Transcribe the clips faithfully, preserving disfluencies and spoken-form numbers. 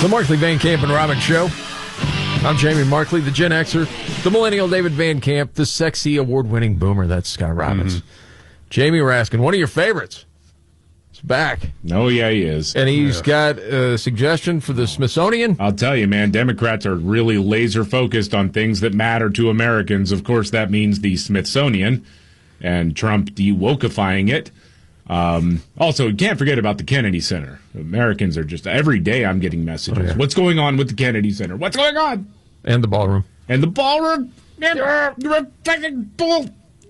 The Markley, Van Camp, and Robbins Show. I'm Jamie Markley, the Gen Xer, the millennial David Van Camp, the sexy award-winning boomer, that's Scott Robbins. Mm-hmm. Jamie Raskin, one of your favorites, is back. Oh, yeah, he is. And he's yeah. got a suggestion for the Smithsonian. I'll tell you, man, Democrats are really laser-focused on things that matter to Americans. Of course, that means the Smithsonian and Trump de-wokeifying it. Um, also, you can't forget about the Kennedy Center. Americans are just, every day I'm getting messages. Oh, yeah. What's going on with the Kennedy Center? What's going on? And the ballroom. And the ballroom? And you're a fucking bull.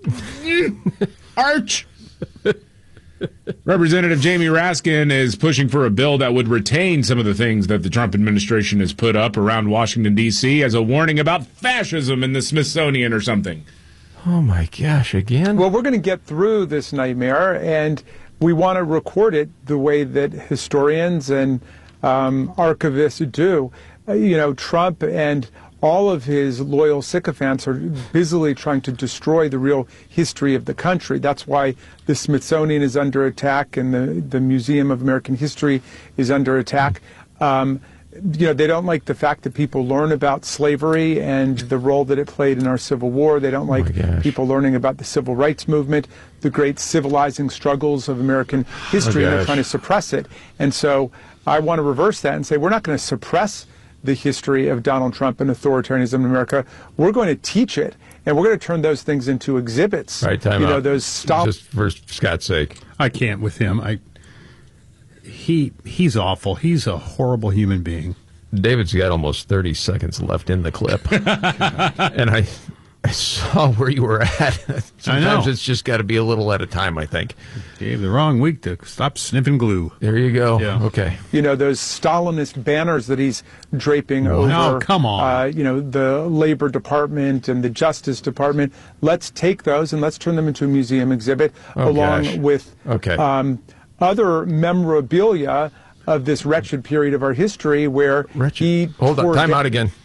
Arch. Representative Jamie Raskin is pushing for a bill that would retain some of the things that the Trump administration has put up around Washington, D C as a warning about fascism in the Smithsonian or something. Oh, my gosh, again? Well, we're going to get through this nightmare, and we want to record it the way that historians and um, archivists do. Uh, you know, Trump and all of his loyal sycophants are busily trying to destroy the real history of the country. That's why the Smithsonian is under attack and the, the Museum of American History is under attack. Um, You know, they don't like the fact that people learn about slavery and the role that it played in our Civil War. They don't like oh people learning about the Civil Rights Movement, the great civilizing struggles of American history, oh and they're trying to suppress it. And so I want to reverse that and say we're not going to suppress the history of Donald Trump and authoritarianism in America. We're going to teach it, and we're going to turn those things into exhibits. Right, time you out. know, those stop. Just for Scott's sake. I can't with him. I. He he's awful. He's a horrible human being. David's got almost thirty seconds left in the clip. And I, I saw where you were at. Sometimes I know. It's just got to be a little at a time, I think. Gave the wrong week to stop sniffing glue. There you go. Yeah. Okay. You know, those Stalinist banners that he's draping No. over, No, come on. Uh, you know, the Labor Department and the Justice Department. Let's take those and let's turn them into a museum exhibit Oh, along gosh. with Okay. um, other memorabilia of this wretched period of our history where Wretched. he... Hold on. tore Time down- out again.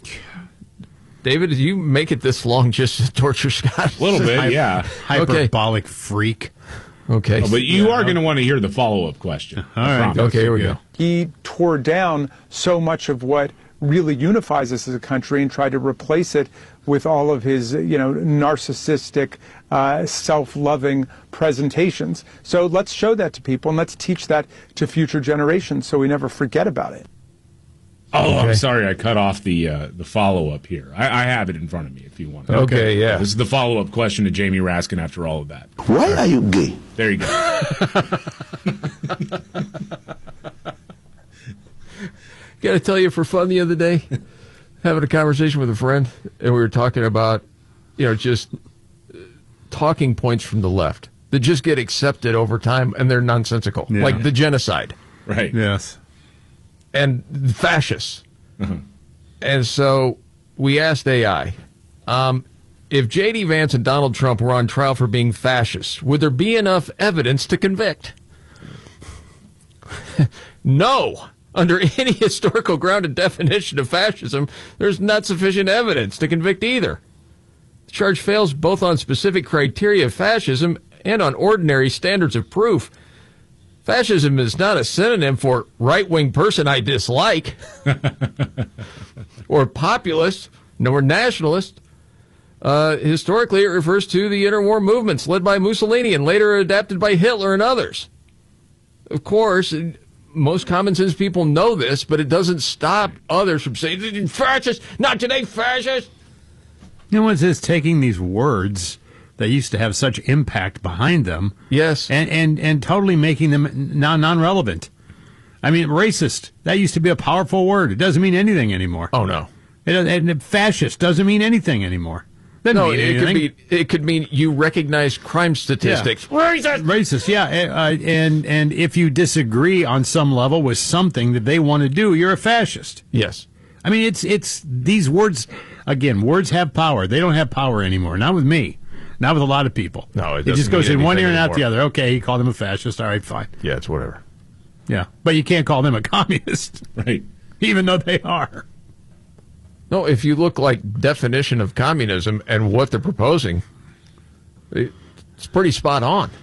David, did you make it this long just to torture Scott? A little bit, yeah. Hyperbolic freak. Okay. Oh, but you Yeah. are going to want to hear the follow-up question. All right. promise. Okay, here we go. He tore down so much of what really unifies us as a country and tried to replace it with all of his, you know, narcissistic, uh, self-loving presentations. So let's show that to people and let's teach that to future generations so we never forget about it. Oh, Okay. I'm sorry I cut off the uh, the follow-up here. I, I have it in front of me if you want. Okay, yeah. This is the follow-up question to Jamie Raskin after all of that. Why are you gay? There you go. Got to tell you, for fun the other day, having a conversation with a friend, and we were talking about, you know, just talking points from the left that just get accepted over time, and they're nonsensical, Yeah. like the genocide Right. Yes. and the fascists. Uh-huh. And so we asked A I, um, if J D. Vance and Donald Trump were on trial for being fascists, would there be enough evidence to convict? No. Under any historical grounded definition of fascism, there's not sufficient evidence to convict either. The charge fails both on specific criteria of fascism and on ordinary standards of proof. Fascism is not a synonym for right-wing person I dislike, or populist, nor nationalist. Uh, historically, it refers to the interwar movements led by Mussolini and later adapted by Hitler and others. Of course, most common sense people know this, but it doesn't stop others from saying, fascist, not today, fascist. You know, it's just taking these words that used to have such impact behind them, Yes. and, and, and totally making them non non-relevant. I mean, racist, that used to be a powerful word. It doesn't mean anything anymore. Oh, no. It, and fascist doesn't mean anything anymore. Doesn't No, mean it could, anything. be, it could mean you recognize crime statistics. Racist! Racist, yeah, uh, and and if you disagree on some level with something that they want to do, you're a fascist. Yes. I mean, it's it's these words again. Words have power. They don't have power anymore. Not with me. Not with a lot of people. No, it it just doesn't goes mean in one ear anything and out the anymore. other. Okay, he called him a fascist. All right, fine. Yeah, it's whatever. Yeah, but you can't call them a communist, Right. even though they are. No, if you look like definition of communism and what they're proposing, it's pretty spot on.